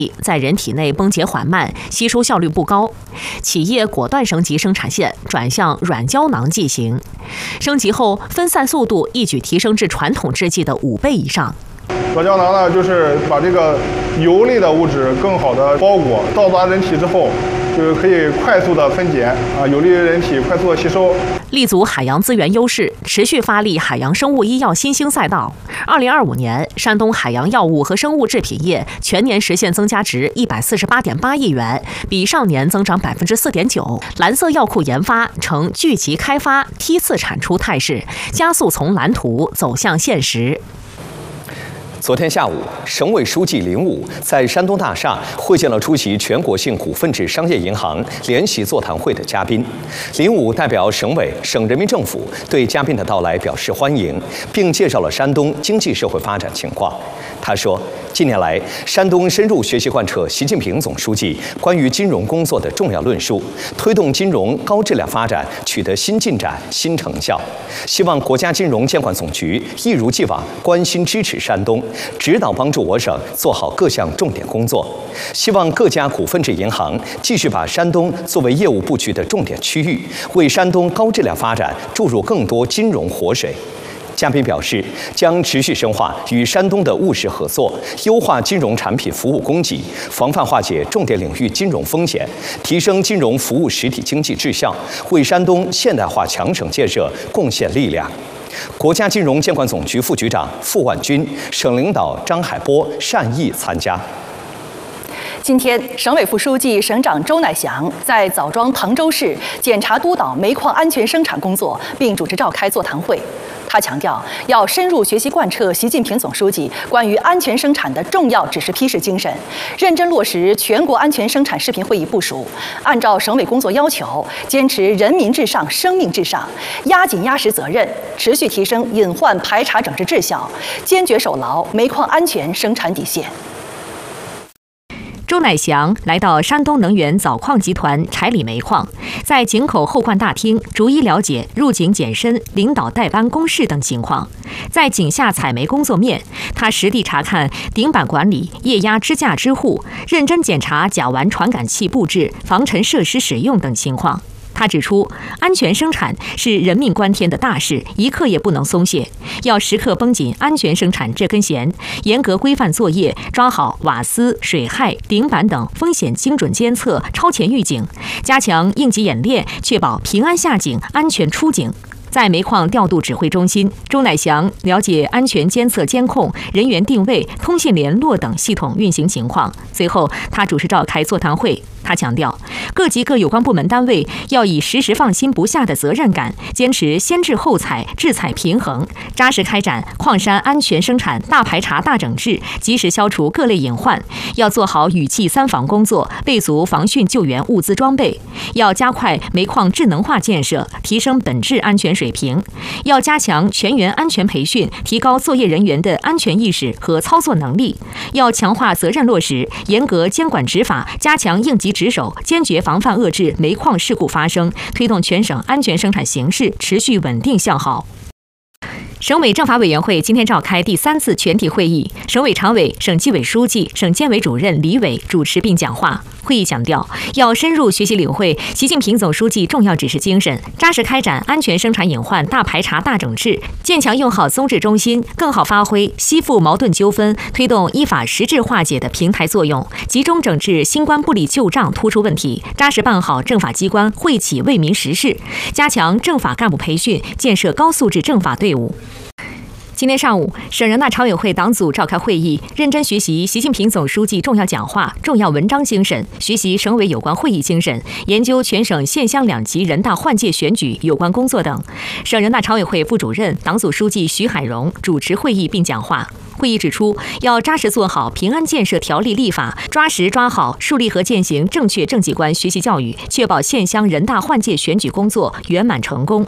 在人体内崩解缓慢，吸收效率不高，企业果断升级生产线，转向软胶囊剂型。升级后，分散速度一举提升至传统制剂的5倍以上。 软胶囊呢，就是把这个油类的物质更好的包裹，到达人体之后，就是可以快速的分解有利于人体快速的吸收。 立足海洋资源优势，持续发力海洋生物医药新兴赛道。2025年，山东海洋药物和生物制品业全年实现增加值148.8亿元，比上年增长4.9%。蓝色药库研发呈聚集开发、梯次产出态势，加速从蓝图走向现实。 昨天下午，省委书记林武在山东大厦会见了出席全国性股份制商业银行联席座谈会的嘉宾。林武代表省委、省人民政府对嘉宾的到来表示欢迎，并介绍了山东经济社会发展情况。他说，近年来，山东深入学习贯彻习近平总书记关于金融工作的重要论述，推动金融高质量发展取得新进展、新成效。希望国家金融监管总局一如既往关心支持山东，指导帮助我省做好各项重点工作。希望各家股份制银行继续把山东作为业务布局的重点区域，为山东高质量发展注入更多金融活水。嘉宾表示，将持续深化与山东的务实合作，优化金融产品服务供给，防范化解重点领域金融风险，提升金融服务实体经济质效，为山东现代化强省建设贡献力量。国家金融监管总局副局长傅万军、省领导张海波善意参加。 今天，省委副书记、省长周乃祥在枣庄滕州市检查督导煤矿安全生产工作，并主持召开座谈会。他强调，要深入学习贯彻习近平总书记关于安全生产的重要指示批示精神，认真落实全国安全生产视频会议部署，按照省委工作要求，坚持人民至上、生命至上，压紧压实责任，持续提升隐患排查整治质效，坚决守牢煤矿安全生产底线。 周乃祥来到山东能源枣矿集团柴里煤矿，在井口后矿大厅逐一了解入井检深、领导代班公示等情况。在井下采煤工作面，他实地查看顶板管理、液压支架支护，认真检查甲烷传感器布置、防尘设施使用等情况。他指出，安全生产是人命关天的大事，一刻也不能松懈，要时刻绷紧安全生产这根弦，严格规范作业，抓好瓦斯、水害、顶板等风险精准监测、超前预警，加强应急演练，确保平安下井、安全出井。在煤矿调度指挥中心，周乃祥了解安全监测监控、人员定位、通信联络等系统运行情况。随后，他主持召开座谈会。他强调，各级各有关部门单位要以时时放心不下的责任感，坚持先治后采、治采平衡，扎实开展矿山安全生产大排查大整治，及时消除各类隐患。要做好雨季3防工作，备足防汛救援物资装备。要加快煤矿智能化建设，提升本质安全水平。要加强全员安全培训，提高作业人员的安全意识和操作能力。要强化责任落实，严格监管执法，加强应急值守，坚决防范遏制煤矿事故发生，推动全省安全生产形势持续稳定向好。省委政法委员会今天召开第3次全体会议，省委常委、省纪委书记、省监委主任李伟主持并讲话。会议强调，要深入学习领会习近平总书记重要指示精神，扎实开展安全生产隐患大排查大整治，坚强用好综治中心，更好发挥西附矛盾纠纷、推动依法实质化解的平台作用，集中整治新冠不理旧账突出问题，扎实办好政法机关惠企为民实事，加强政法干部培训，建设高素质政法队伍。今天上午，省人大常委会党组召开会议，认真学习习近平总书记重要讲话、重要文章精神，学习省委有关会议精神，研究全省县乡两级人大换届选举有关工作等。省人大常委会副主任、党组书记徐海荣主持会议并讲话。会议指出，要扎实做好平安建设条例立法，抓实抓好树立和践行正确政绩观学习教育，确保县乡人大换届选举工作圆满成功。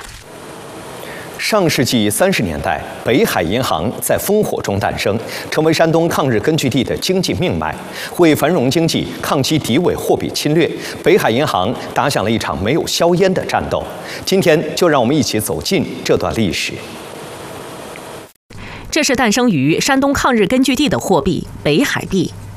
上世纪30年代，北海银行在烽火中诞生，成为山东抗日根据地的经济命脉。为繁荣经济、抗击敌伪货币侵略，北海银行打响了一场没有硝烟的战斗。今天，就让我们一起走进这段历史。 这是诞生于山东抗日根据地的货币——北海币。